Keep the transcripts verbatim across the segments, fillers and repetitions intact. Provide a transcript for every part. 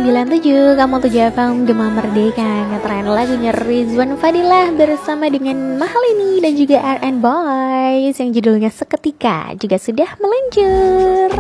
sembilan tujuh Kamu tuh Jafang Gema Merdeka. Ngetren lagunya Rizwan Fadilah bersama dengan Mahal ini dan juga R and Boys yang judulnya Seketika juga sudah meluncur.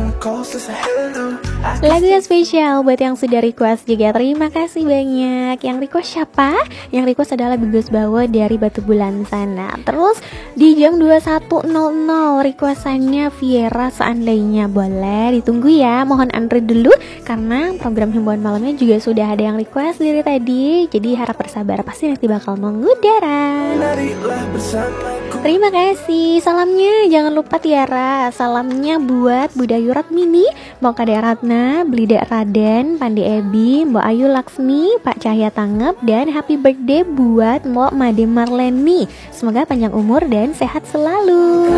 Lagu yang spesial buat yang sudah request juga terima kasih banyak. Yang request siapa? Yang request adalah Bigus Bawo dari Batu Bulan sana. Terus di jam dua puluh satu nol nol requestannya Viera seandainya boleh ditunggu ya. Mohon antri dulu karena program himbauan malamnya juga sudah ada yang request dari tadi. Jadi harap bersabar, pasti nanti bakal mengudara. Terima kasih. Salamnya jangan lupa Tiara. Salamnya buat Budayurat Mini, Mbak Kade Ratna, Blida Raden, Pandi Ebi, Mbak Ayu Laksmi, Pak Cahya Tangep, dan happy birthday buat Mbak Made Marleni. Semoga panjang umur dan sehat selalu.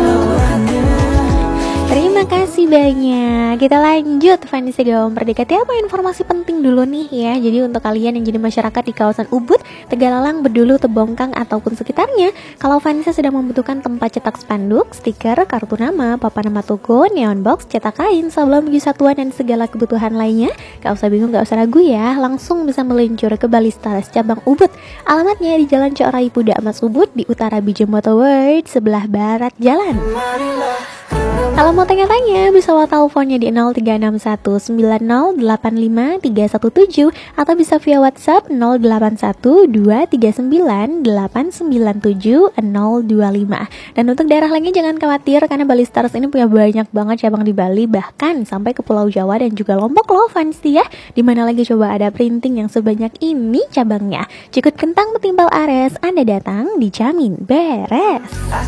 Terima kasih banyak. Kita lanjut Vanessa Gawang Merdeka. Apa informasi penting dulu nih ya. Jadi untuk kalian yang jadi masyarakat di kawasan Ubud, Tegalalang, Bedulu, Tebongkang ataupun sekitarnya, kalau Vanessa sedang membutuhkan tempat cetak spanduk, stiker, kartu nama, papan nama toko, neon box, cetak kain, sablon biji satuan dan segala kebutuhan lainnya, gak usah bingung, gak usah ragu ya. Langsung bisa meluncur ke Balistaras cabang Ubud. Alamatnya di Jalan Corai Puda Mas Ubud di utara Bijim Motorword sebelah barat jalan. Kalau mau tanya-tanya bisa lo teleponnya di nol tiga enam satu sembilan nol delapan lima tiga satu tujuh atau bisa via WhatsApp nol delapan satu dua tiga sembilan delapan sembilan tujuh nol dua lima. Dan untuk daerah lainnya jangan khawatir karena Balistaras ini punya banyak banget cabang di Bali, bahkan sampai ke Pulau Jawa dan juga Lombok loh Fancy ya. Dimana lagi coba ada printing yang sebanyak ini cabangnya. Cikut kentang betimbal ares, Anda datang dijamin beres.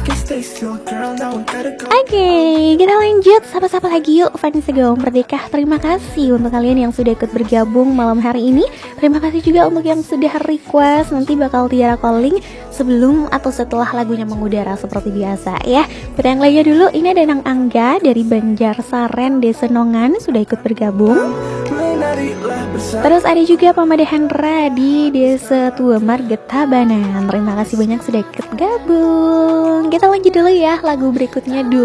Oke, okay, kita lanjut sapa-sapa lagi yuk Vanessa Gawang Merdeka. Terima kasih untuk kalian yang sudah ikut bergabung malam hari ini. Terima kasih juga untuk yang sudah request. Nanti bakal Tiara calling sebelum atau setelah lagunya mengudara seperti biasa ya. Kita yang lainnya dulu, ini ada Nang Angga dari Banjarsaren Desenongan sudah ikut bergabung. Terus ada juga Pamade Hendra di Desa Tua Marget Tabanan. Terima kasih banyak sudah ikut gabung. Kita lanjut dulu ya lagu berikutnya dulu.